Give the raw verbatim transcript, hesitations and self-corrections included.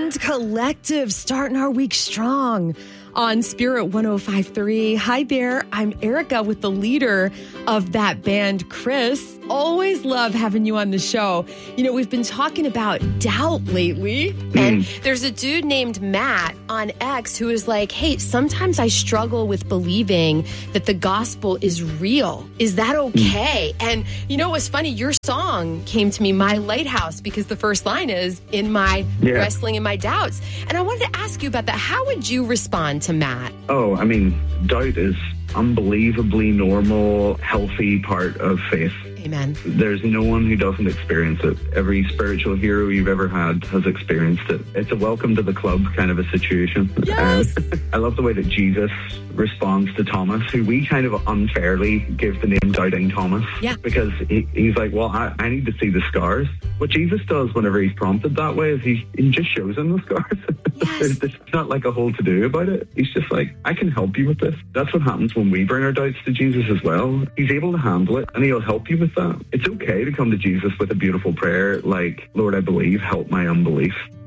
Band Collective starting our week strong on Spirit one oh five point three. Hi there, I'm Erica with the leader of that band, Chris. Always love having you on the show. You know, we've been talking about doubt lately, mm. and there's a dude named Matt on X who is like, hey, sometimes I struggle with believing that the gospel is real. Is that okay? Mm. And you know what's funny? Your song came to me, My Lighthouse, because the first line is, in my yeah. wrestling and my doubts. And I wanted to ask you about that. How would you respond to Matt? Oh, I mean, doubt is unbelievably normal, healthy part of faith. Amen. There's no one who doesn't experience it. Every spiritual hero you've ever had has experienced it. It's a welcome to the club kind of a situation. Yes. Um, I love the way that Jesus responds to Thomas, who we kind of unfairly give the name Doubting Thomas. Yeah. Because he, he's like, well, I, I need to see the scars. What Jesus does whenever he's prompted that way is he, he just shows him the scars. Yes. There's not like a whole to-do about it. He's just like, I can help you with this. That's what happens when we bring our doubts to Jesus as well. He's able to handle it, and he'll help you with that. It's okay to come to Jesus with a beautiful prayer like, Lord, I believe, help my unbelief.